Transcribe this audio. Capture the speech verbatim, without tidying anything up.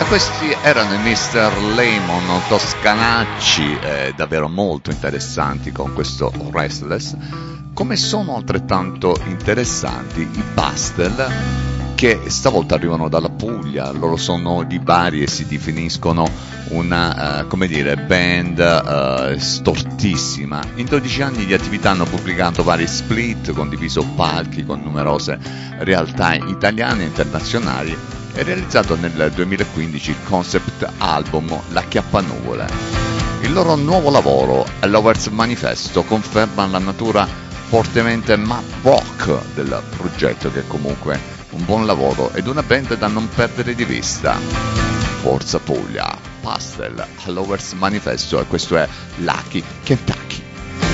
Questi erano i mister Lemon, toscanacci, eh, davvero molto interessanti con questo Restless, come sono altrettanto interessanti i Pastel, che stavolta arrivano dalla Puglia. Loro sono di Bari e si definiscono una, uh, come dire, band uh, stortissima. In dodici anni di attività hanno pubblicato vari split, condiviso palchi con numerose realtà italiane e internazionali, e realizzato nel duemilaquindici il concept album La Chiappanuvole. Il loro nuovo lavoro, A Lover's Manifesto, conferma la natura fortemente math rock del progetto, che è comunque un buon lavoro ed una band da non perdere di vista. Forza Puglia, Pastel, A Lover's Manifesto, e questo è Lucky Kentucky.